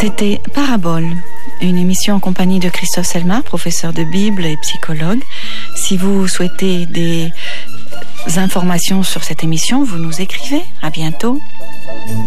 C'était Parabole, une émission en compagnie de Christophe Selma, professeur de Bible et psychologue. Si vous souhaitez des informations sur cette émission, vous nous écrivez. À bientôt.